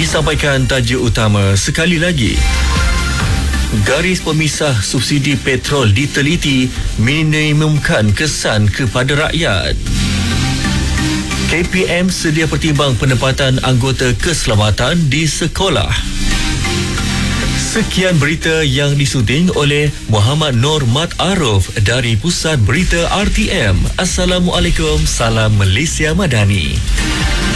Disampaikan tajuk utama sekali lagi. Garis pemisah subsidi petrol diteliti minimumkan kesan kepada rakyat. KPM sedia pertimbang penempatan anggota keselamatan di sekolah. Sekian berita yang disunting oleh Muhammad Nur Mat Aruf dari Pusat Berita RTM. Assalamualaikum, salam Malaysia Madani.